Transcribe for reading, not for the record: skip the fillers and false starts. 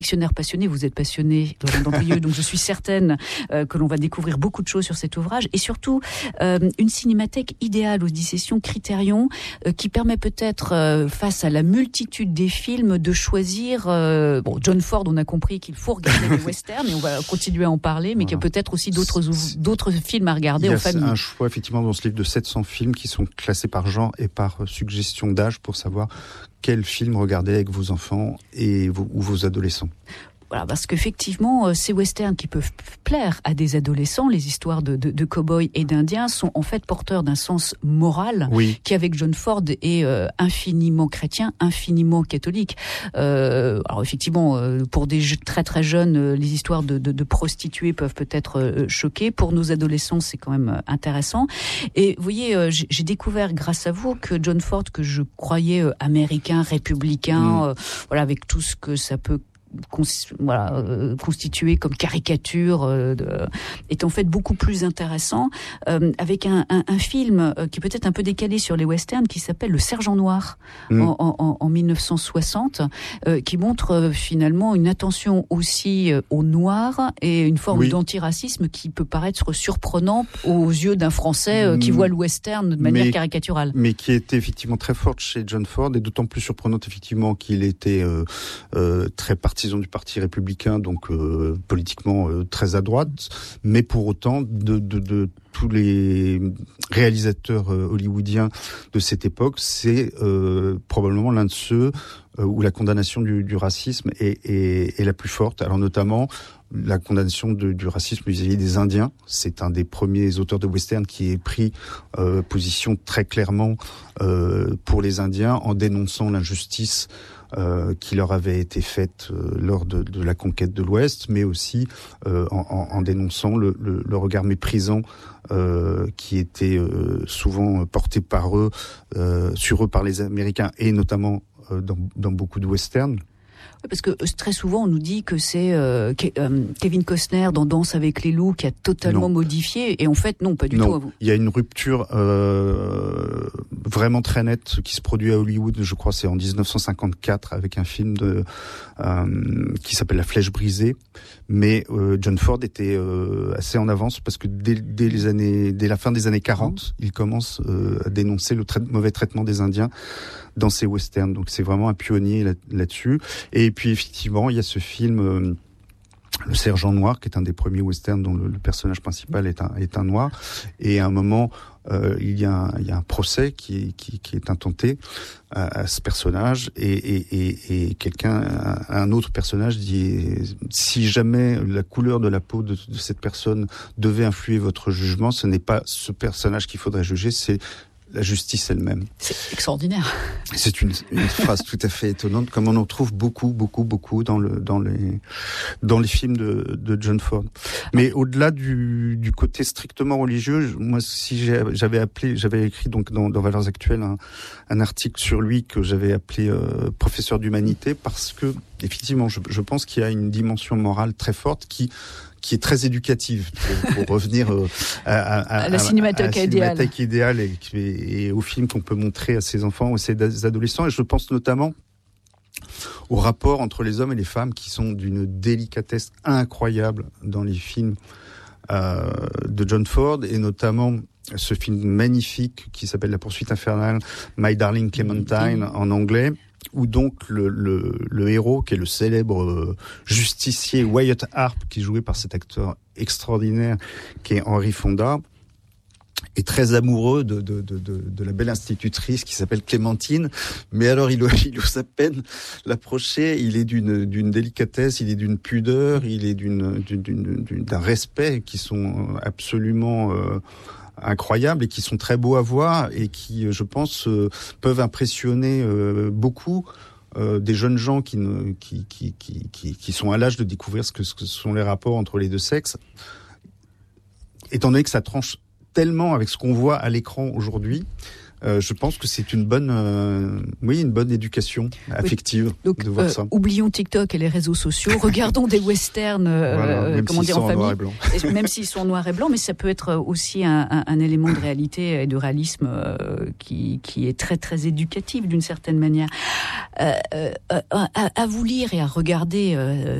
Dictionnaire passionné, vous êtes passionné, Laurent Dandrieux, donc je suis certaine que l'on va découvrir beaucoup de choses sur cet ouvrage, et surtout une cinémathèque idéale aux Dissessions Criterion qui permet peut-être, face à la multitude des films, de choisir... John Ford, on a compris qu'il faut regarder les westerns, et on va continuer à en parler, mais qu'il y a peut-être aussi d'autres films à regarder en famille. Il y a un choix, effectivement, dans ce livre de 700 films qui sont classés par genre et par suggestion d'âge pour savoir quel film regarder avec vos enfants ou vos adolescents. Voilà, parce qu'effectivement, ces westerns qui peuvent plaire à des adolescents, les histoires de cow-boys et d'indiens, sont en fait porteurs d'un sens moral qui, avec John Ford, est infiniment chrétien, infiniment catholique. Alors effectivement, pour des très très jeunes, les histoires de prostituées peuvent peut-être choquer. Pour nos adolescents, c'est quand même intéressant. Et vous voyez, j'ai découvert grâce à vous que John Ford, que je croyais américain, républicain, avec tout ce que ça peut constitué comme caricature est en fait beaucoup plus intéressant, avec un film qui est peut-être un peu décalé sur les westerns, qui s'appelle Le Sergent Noir en 1960, qui montre finalement une attention aussi au noir et une forme d'antiracisme qui peut paraître surprenant aux yeux d'un Français qui voit le western de manière caricaturale. Mais qui était effectivement très forte chez John Ford, et d'autant plus surprenante effectivement qu'il était très partisan du parti républicain, donc politiquement très à droite, mais pour autant de tous les réalisateurs hollywoodiens de cette époque, c'est probablement l'un de ceux où la condamnation du racisme est la plus forte. Alors notamment la condamnation du racisme vis-à-vis des Indiens. C'est un des premiers auteurs de western qui ait pris position très clairement pour les Indiens, en dénonçant l'injustice qui leur avait été faite lors de la conquête de l'Ouest, mais aussi en dénonçant le regard méprisant qui était souvent porté sur eux par les Américains, et notamment dans beaucoup de westerns. Parce que très souvent on nous dit que c'est Kevin Costner dans Danse avec les loups qui a totalement modifié, et en fait non, pas du tout. À vous. Il y a une rupture vraiment très nette qui se produit à Hollywood, je crois c'est en 1954, avec un film qui s'appelle La Flèche brisée, mais John Ford était assez en avance, parce que dès la fin des années 40, il commence à dénoncer le mauvais traitement des Indiens dans ses westerns. Donc c'est vraiment un pionnier là-dessus. Et puis effectivement, il y a ce film Le Sergent Noir, qui est un des premiers westerns dont le personnage principal est un noir. Et à un moment, il y a un procès qui est intenté à ce personnage, et un autre personnage dit: si jamais la couleur de la peau de cette personne devait influer votre jugement, ce n'est pas ce personnage qu'il faudrait juger, c'est la justice elle-même. C'est extraordinaire. C'est une phrase tout à fait étonnante, comme on en trouve beaucoup dans les films de John Ford. Mais au-delà du côté strictement religieux, moi, j'avais écrit donc dans Valeurs Actuelles un article sur lui que j'avais appelé professeur d'humanité, parce que effectivement, je pense qu'il y a une dimension morale très forte qui est très éducative, pour revenir à la cinémathèque idéale et aux films qu'on peut montrer à ses enfants ou à ses adolescents. Et je pense notamment au rapport entre les hommes et les femmes, qui sont d'une délicatesse incroyable dans les films de John Ford, et notamment ce film magnifique qui s'appelle La poursuite infernale, My Darling Clementine en anglais, où donc le héros, qui est le célèbre justicier Wyatt Earp, qui est joué par cet acteur extraordinaire qui est Henry Fonda, est très amoureux de la belle institutrice qui s'appelle Clémentine, mais alors il ose à peine l'approcher. Il est d'une délicatesse, il est d'une pudeur, il est d'un respect qui sont absolument incroyables, et qui sont très beaux à voir, et qui, je pense, peuvent impressionner beaucoup des jeunes gens qui sont à l'âge de découvrir ce que sont les rapports entre les deux sexes, étant donné que ça tranche tellement avec ce qu'on voit à l'écran aujourd'hui. Je pense que c'est une bonne éducation affective de voir ça. Oublions TikTok et les réseaux sociaux, regardons des westerns, en famille, même s'ils sont en noir et blanc, mais ça peut être aussi un élément de réalité et de réalisme qui est très très éducatif d'une certaine manière. À vous lire et à regarder